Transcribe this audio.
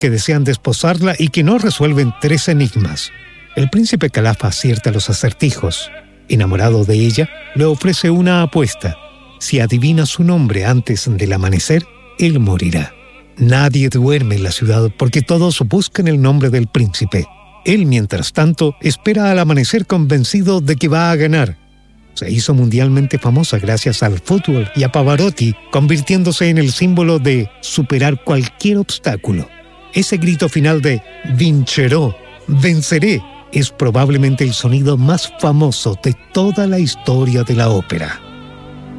que desean desposarla y que no resuelven 3 enigmas. El príncipe Calaf acierta los acertijos. Enamorado de ella, le ofrece una apuesta. Si adivina su nombre antes del amanecer, él morirá. Nadie duerme en la ciudad porque todos buscan el nombre del príncipe. Él, mientras tanto, espera al amanecer convencido de que va a ganar. Se hizo mundialmente famosa gracias al fútbol y a Pavarotti, convirtiéndose en el símbolo de superar cualquier obstáculo. Ese grito final de «Vincerò», «venceré», es probablemente el sonido más famoso de toda la historia de la ópera.